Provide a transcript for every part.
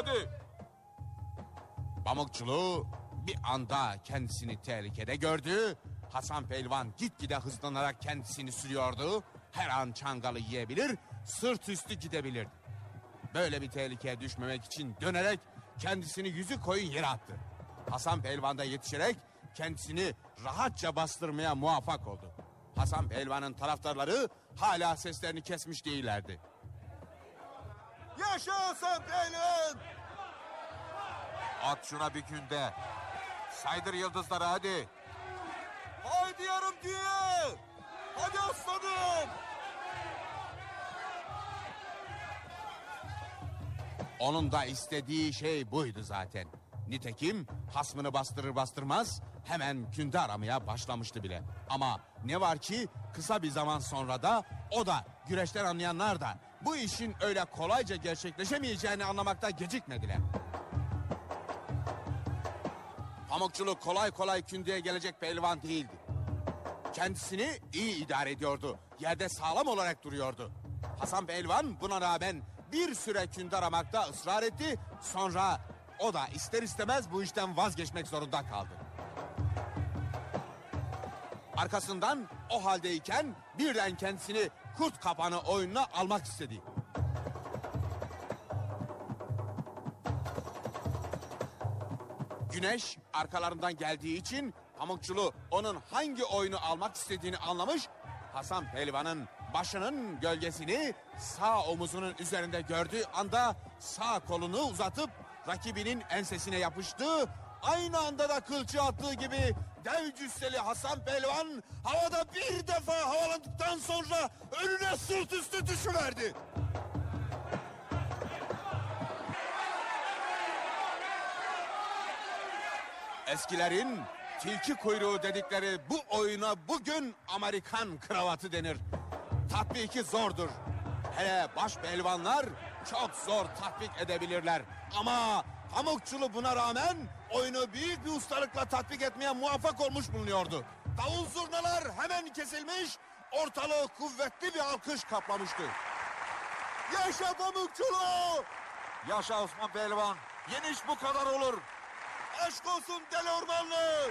hadi. Pamukçulu bir anda kendisini tehlikede gördü. Hasan Pehlivan gitgide hızlanarak kendisini sürüyordu. Her an çangalı yiyebilir, sırt üstü gidebilirdi. Böyle bir tehlikeye düşmemek için dönerek kendisini yüzü koyun yere attı. Hasan Pehlivan da yetişerek kendisini rahatça bastırmaya muvaffak oldu. Hasan Pehlivan'ın taraftarları hala seslerini kesmiş değillerdi. Yaşa Hasan Pehlivan! At şuna bir günde. Saydır yıldızları hadi. Haydi yarım diye. Hadi aslanım. Onun da istediği şey buydu zaten. Nitekim hasmını bastırır bastırmaz hemen künde aramaya başlamıştı bile. Ama ne var ki kısa bir zaman sonra da o da güreşten anlayanlar da bu işin öyle kolayca gerçekleşemeyeceğini anlamakta gecikmediler. Pamukçulu kolay kolay kündeye gelecek pehlivan değildi. Kendisini iyi idare ediyordu. Yerde sağlam olarak duruyordu. Hasan Pehlivan buna rağmen bir süre künde aramakta ısrar etti. Sonra o da ister istemez bu işten vazgeçmek zorunda kaldı. Arkasından o haldeyken birden kendisini kurt kapanı oyununa almak istedi. Güneş arkalarından geldiği için Pamukçulu onun hangi oyunu almak istediğini anlamış. Hasan Pehlivan'ın başının gölgesini sağ omuzunun üzerinde gördüğü anda sağ kolunu uzatıp rakibinin ensesine yapıştı. Aynı anda da kılçı attığı gibi dev cüsseli Hasan Pehlivan havada bir defa havalandıktan sonra önüne sırt üstü düşüverdi. Eskilerin tilki kuyruğu dedikleri bu oyuna bugün Amerikan kravatı denir. Tatbiki zordur. Hele baş pehlivanlar çok zor tatbik edebilirler. Ama Pamukçulu buna rağmen oyunu büyük bir ustalıkla tatbik etmeye muvaffak olmuş bulunuyordu. Davul zurnalar hemen kesilmiş, ortalığı kuvvetli bir alkış kaplamıştı. Yaşa Pamukçulu! Yaşa Osman Pehlivan! Yeniş bu kadar olur! Aşk olsun Deli Ormanlı!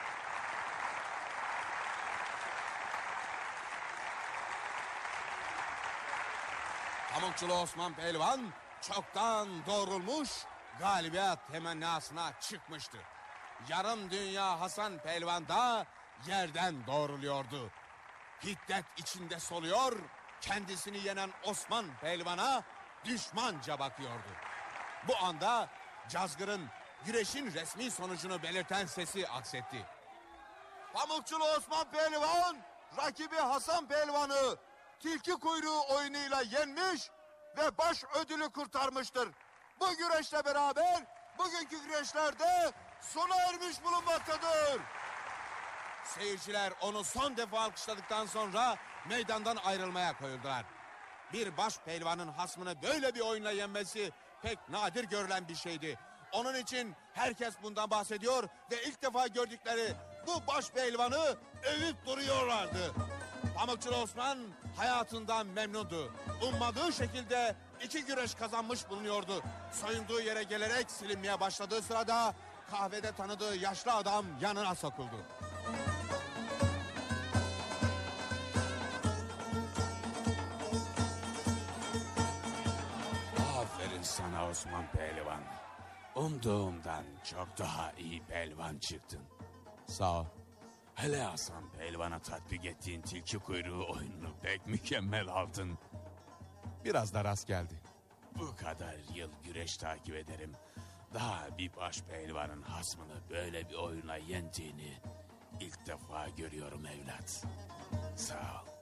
Pamukçulu Osman Pehlivan çoktan doğrulmuş, galibiyet temennasına çıkmıştı. Yarım dünya Hasan Pehlivan da yerden doğruluyordu. Hiddet içinde soluyor, kendisini yenen Osman Pehlivan'a düşmanca bakıyordu. Bu anda Cazgır'ın güreşin resmi sonucunu belirten sesi aksetti. Pamukçulu Osman Pehlivan, rakibi Hasan Pehlivan'ı tilki kuyruğu oyunuyla yenmiş ve baş ödülü kurtarmıştır. Bu güreşle beraber bugünkü güreşlerde sona ermiş bulunmaktadır. Seyirciler onu son defa alkışladıktan sonra meydandan ayrılmaya koyuldular. Bir baş pehlivanın hasmını böyle bir oyunla yenmesi pek nadir görülen bir şeydi. Onun için herkes bundan bahsediyor ve ilk defa gördükleri bu baş pehlivanı övüp duruyorlardı. Pamukçulu Osman hayatından memnundu. Ummadığı şekilde 2 güreş kazanmış bulunuyordu. Soyunduğu yere gelerek silinmeye başladığı sırada kahvede tanıdığı yaşlı adam yanına sokuldu. Aferin sana Osman Pehlivan. Umduğumdan çok daha iyi pehlivan çıktın. Sağ ol. Hele Hasan Pehlivan'a tatbik ettiğin tilki kuyruğu oyununu pek mükemmel aldın. Biraz da rast geldi. Bu kadar yıl güreş takip ederim. Daha bir baş pehlivanın hasmını böyle bir oyuna yendiğini ilk defa görüyorum evlat. Sağ ol.